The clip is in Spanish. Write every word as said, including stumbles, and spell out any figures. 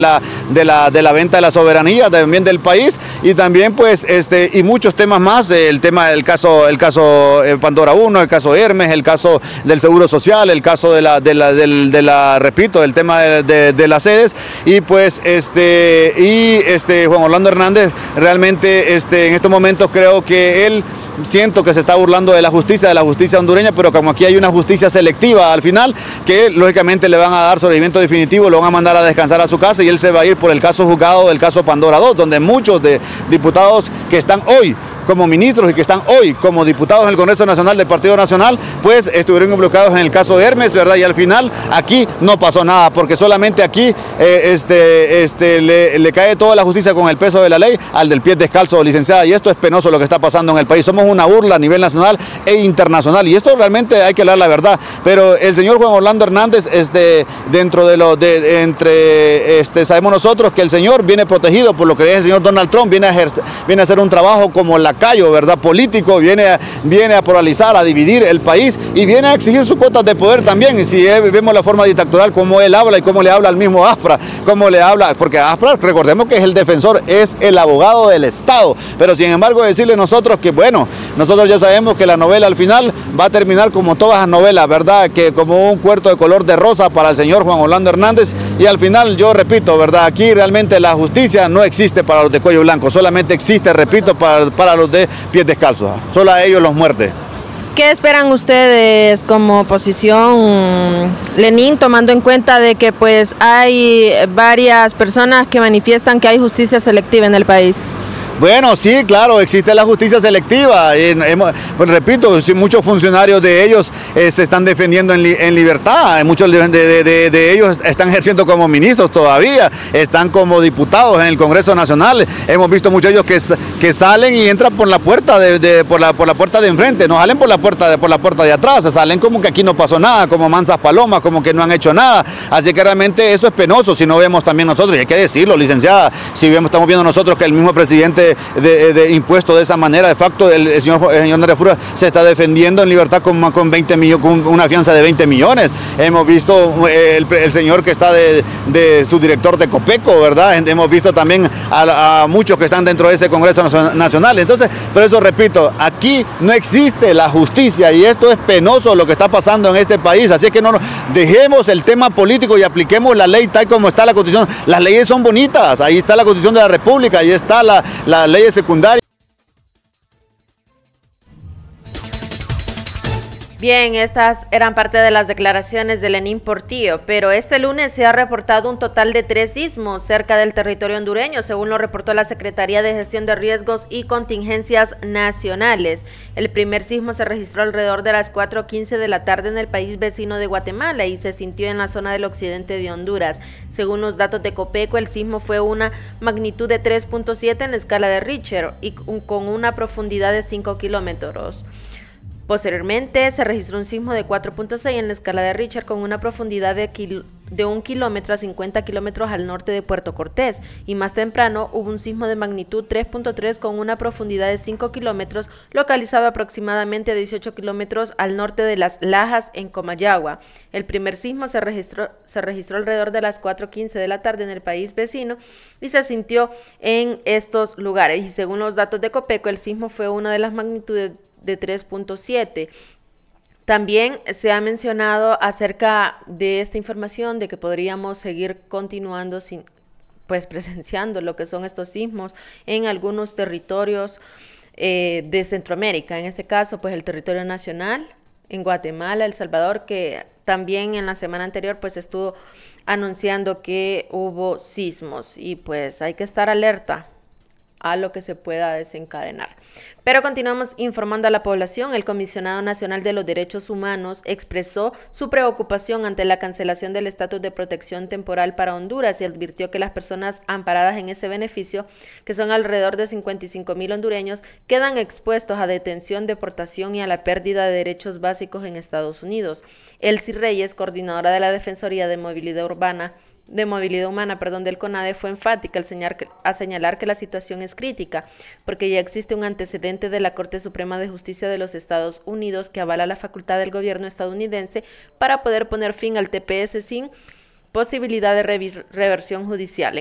La, de, la, de la venta de la soberanía también del país y también pues este y muchos temas más, el tema del caso el caso Pandora uno, el caso Hermes, el caso del seguro social, el caso de la de la del, de la repito, el tema de, de, de las sedes y pues este y este Juan Orlando Hernández realmente este en estos momentos creo que él siento que se está burlando de la justicia, de la justicia hondureña, pero como aquí hay una justicia selectiva al final, que lógicamente le van a dar sobreviviente definitivo, lo van a mandar a descansar a su casa y él se va a ir por el caso juzgado del caso Pandora dos, donde muchos de diputados que están hoy como ministros y que están hoy como diputados en el Congreso Nacional del Partido Nacional, pues estuvieron involucrados en el caso Hermes, ¿verdad? Y al final aquí no pasó nada, porque solamente aquí eh, este, este, le, le cae toda la justicia con el peso de la ley al del pie descalzo, licenciada, y esto es penoso lo que está pasando en el país. Somos una burla a nivel nacional e internacional, y esto realmente hay que hablar la verdad, pero el señor Juan Orlando Hernández, este, dentro de lo de, de entre, este, sabemos nosotros que el señor viene protegido por lo que es el señor Donald Trump, viene a, ejercer, viene a hacer un trabajo como la Callo, ¿verdad? Político, viene a, viene a polarizar, a dividir el país y viene a exigir sus cuotas de poder también. Y si eh, vemos la forma dictatorial, cómo él habla y cómo le habla al mismo Aspra, cómo le habla, porque Aspra, recordemos que es el defensor, es el abogado del Estado, pero sin embargo decirle nosotros que bueno, nosotros ya sabemos que la novela al final va a terminar como todas las novelas, ¿verdad? Que como un cuarto de color de rosa para el señor Juan Orlando Hernández y al final yo repito, ¿verdad? Aquí realmente la justicia no existe para los de cuello blanco, solamente existe, repito, para, para los de pies descalzos, solo a ellos los muerde. ¿Qué esperan ustedes como oposición, Lenín, tomando en cuenta de que pues hay varias personas que manifiestan que hay justicia selectiva en el país? Bueno, sí, claro, existe la justicia selectiva. Y, hemos, pues, repito, sí, muchos funcionarios de ellos eh, se están defendiendo en, li, en libertad. Muchos de, de, de, de ellos están ejerciendo como ministros todavía, están como diputados en el Congreso Nacional. Hemos visto muchos de ellos que, que salen y entran por la puerta de, de por la por la puerta de enfrente, no salen por la puerta de por la puerta de atrás, salen como que aquí no pasó nada, como mansas palomas, como que no han hecho nada. Así que realmente eso es penoso si no vemos también nosotros, y hay que decirlo, licenciada, si vemos, estamos viendo nosotros que el mismo presidente De, de impuesto de esa manera, de facto el, el señor, el señor Nerefura se está defendiendo en libertad con, con, veinte millones, con una fianza de veinte millones. Hemos visto el, el señor que está de, de subdirector de Copeco, ¿verdad? Hemos visto también a, a muchos que están dentro de ese Congreso Nacional. Entonces, por eso repito, aquí no existe la justicia y esto es penoso lo que está pasando en este país. Así que no dejemos el tema político y apliquemos la ley tal como está la Constitución. Las leyes son bonitas, ahí está la Constitución de la República, ahí está la, la leyes secundarias. Bien, estas eran parte de las declaraciones de Lenín Portillo, pero este lunes se ha reportado un total de tres sismos cerca del territorio hondureño, según lo reportó la Secretaría de Gestión de Riesgos y Contingencias Nacionales. El primer sismo se registró alrededor de las cuatro quince de la tarde en el país vecino de Guatemala y se sintió en la zona del occidente de Honduras. Según los datos de Copeco, el sismo fue una magnitud de tres punto siete en la escala de Richter y con una profundidad de cinco kilómetros. Posteriormente se registró un sismo de cuatro punto seis en la escala de Richter con una profundidad de, kil de un kilómetro a cincuenta kilómetros al norte de Puerto Cortés y más temprano hubo un sismo de magnitud tres punto tres con una profundidad de cinco kilómetros localizado aproximadamente a dieciocho kilómetros al norte de Las Lajas en Comayagua. El primer sismo se registró, se registró alrededor de las cuatro quince de la tarde en el país vecino y se sintió en estos lugares y según los datos de Copeco el sismo fue una de las magnitudes de tres punto siete. También se ha mencionado acerca de esta información de que podríamos seguir continuando sin, pues presenciando lo que son estos sismos en algunos territorios eh, de Centroamérica, en este caso pues el territorio nacional, en Guatemala, El Salvador, que también en la semana anterior pues estuvo anunciando que hubo sismos y pues hay que estar alerta a lo que se pueda desencadenar. Pero continuamos informando a la población. El Comisionado Nacional de los Derechos Humanos expresó su preocupación ante la cancelación del estatus de protección temporal para Honduras y advirtió que las personas amparadas en ese beneficio, que son alrededor de cincuenta y cinco mil hondureños, quedan expuestos a detención, deportación y a la pérdida de derechos básicos en Estados Unidos. Elsie Reyes, coordinadora de la Defensoría de Movilidad Urbana, de movilidad humana, perdón, del CONADE, fue enfática al señalar que, a señalar que la situación es crítica, porque ya existe un antecedente de la Corte Suprema de Justicia de los Estados Unidos que avala la facultad del gobierno estadounidense para poder poner fin al T P S sin posibilidad de reversión judicial.